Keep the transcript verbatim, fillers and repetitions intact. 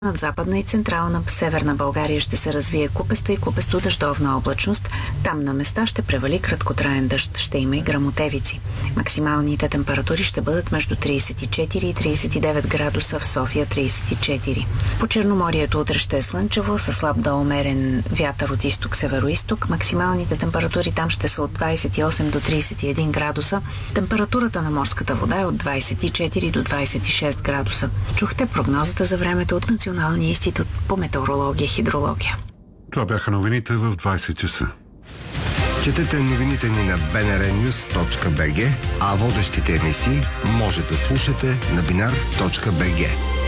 Над Западна и Централна Северна България ще се развие купеста и купесто-дъждовна облачност. Там на места ще превали краткотраен дъжд. Ще има и гръмотевици. Максималните температури ще бъдат между тридесет и четири и тридесет и девет градуса, в София тридесет и четири. По Черноморието утре ще е слънчево, със слаб до умерен вятър от изток-североизток. Максималните температури там ще са от двадесет и осем до тридесет и един градуса. Температурата на морската вода е от двадесет и четири до двадесет и шест градуса. Чухте прогнозата за времето от Националния институт по метеорология и хидрология. Това бяха новините в двадесет часа. Четете новините ни на би ен ар нюз точка би джи, а водещите емисии може да слушате на бинар точка би джи.